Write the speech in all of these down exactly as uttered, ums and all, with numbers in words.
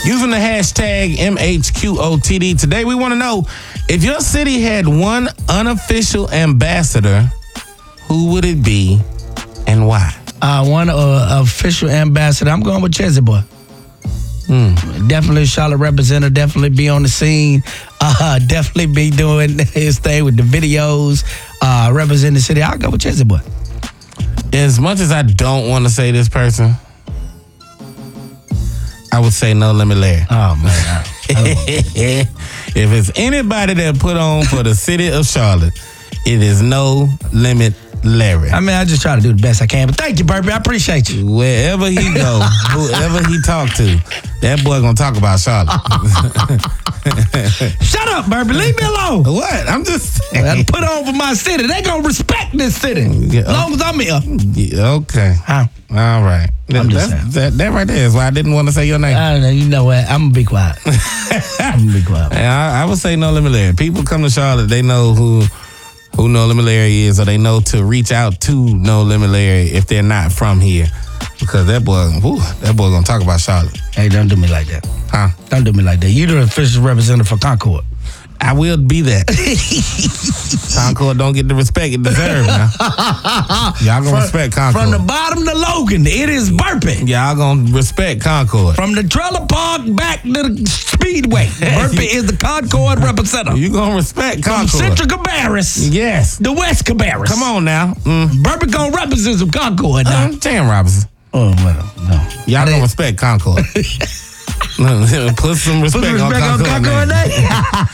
using the hashtag M H Q O T D. Today, we want to know if your city had one unofficial ambassador, who would it be and why? Uh, one uh, official ambassador. I'm going with Chezzy Boy. Mm. Definitely Charlotte representative. Definitely be on the scene. Uh, definitely be doing his thing with the videos. Uh, representing the city. I'll go with Chezzy Boy. As much as I don't want to say this person, I would say No Limit Larry. Oh, man. If it's anybody that put on for the city of Charlotte, it is No Limit Larry. I mean, I just try to do the best I can. But thank you, Burpee. I appreciate you. Wherever he go, whoever he talk to, that boy gonna talk about Charlotte. Shut up, Burpee. Leave me alone. What? I'm just saying. I put on for my city. They gonna respect this city. Yeah, as long as I'm here. Yeah, okay. Huh? All right. I'm just That's, that, that right there is why I didn't want to say your name. I don't know. You know what? I'm gonna be quiet. I'm gonna be quiet. I, I would say No Limit Larry. People come to Charlotte, they know who who No Limit Larry is, or they know to reach out to No Limit Larry if they're not from here. Because that boy, whew, that boy gonna talk about Charlotte. Hey, don't do me like that. Huh? Don't do me like that. You the official representative for Concord. I will be that. Concord don't get the respect it deserves now. Y'all gonna from, respect Concord. From the bottom to Logan, it is Burpee. Y'all gonna respect Concord. From the trailer park back to the Speedway, Burpee is the Concord representative. You gonna respect Concord. From Central Cabarrus. Yes. The West Cabarrus. Come on now. Mm. Burpee gonna represent some Concord now. Uh, Jan Robinson. Oh, well, no. Y'all gonna respect Concord. Put some respect, Put some respect on Concord, on Concord name.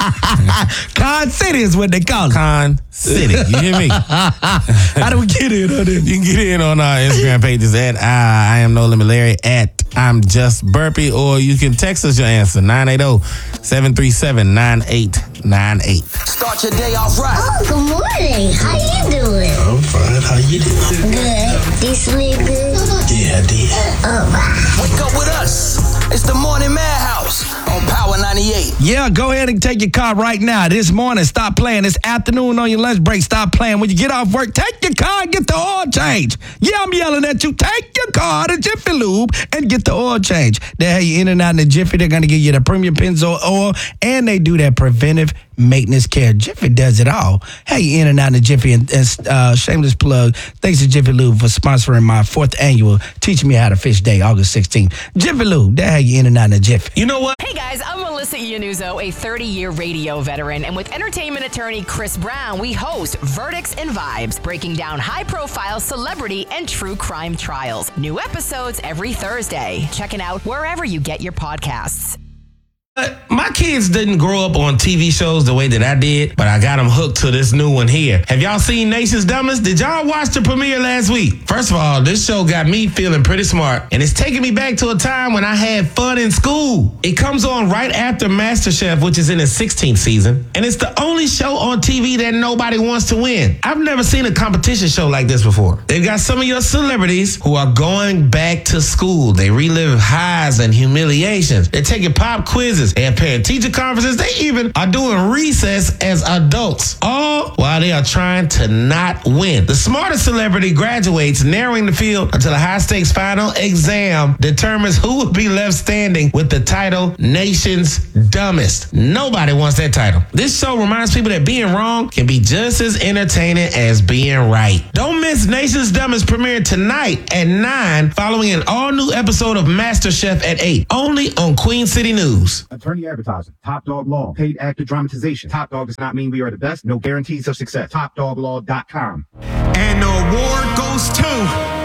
Con City is what they call it. Con City. You hear me? How do we get in on this? You can get in on our Instagram pages at uh, I am No Limit Larry, at I'm Just Burpee, or you can text us your answer, nine eight zero, seven three seven, nine eight nine eight. Start your day off right. Oh, good morning. How you doing? I'm fine. How you doing? Good. You sleep good? Yeah, I did. Oh, wow. Wake up with us. It's the Morning Madhouse on Power ninety-eight. Yeah, go ahead and take your car right now. This morning, stop playing. This afternoon on your lunch break, stop playing. When you get off work, take your car and get the oil change. Yeah, I'm yelling at you. Take your car to Jiffy Lube and get the oil change. They have you in and out in the Jiffy. They're going to give you the premium Pennzoil oil, and they do that preventive maintenance care. Jiffy does it all. Hey, you in and out in the Jiffy. And, and uh, shameless plug, thanks to Jiffy Lube for sponsoring my fourth annual Teach Me How to Fish Day, August sixteenth. Jiffy Lube, they have you in and out in the Jiffy. You know what? Hey guys, I'm Melissa Iannuzzo, a thirty-year radio veteran, and with entertainment attorney Chris Brown, we host Verdicts and Vibes, breaking down high-profile celebrity and true crime trials. New episodes every Thursday. Check it out wherever you get your podcasts. My kids didn't grow up on T V shows the way that I did, but I got them hooked to this new one here. Have y'all seen Nation's Dumbest? Did y'all watch the premiere last week? First of all, this show got me feeling pretty smart, and it's taking me back to a time when I had fun in school. It comes on right after MasterChef, which is in its sixteenth season, and it's the only show on T V that nobody wants to win. I've never seen a competition show like this before. They've got some of your celebrities who are going back to school. They relive highs and humiliations. They're taking pop quizzes. They have parent-teacher conferences. They even are doing recess as adults, all while they are trying to not win. The smartest celebrity graduates, narrowing the field until a high-stakes final exam determines who will be left standing with the title Nation's Dumbest. Nobody wants that title. This show reminds people that being wrong can be just as entertaining as being right. Don't miss Nation's Dumbest premiere tonight at nine, following an all-new episode of MasterChef at eight, only on Queen City News. Attorney advertising. Top Dog Law. Paid actor dramatization. Top Dog does not mean we are the best. No guarantees of success. top dog law dot com. And the award goes to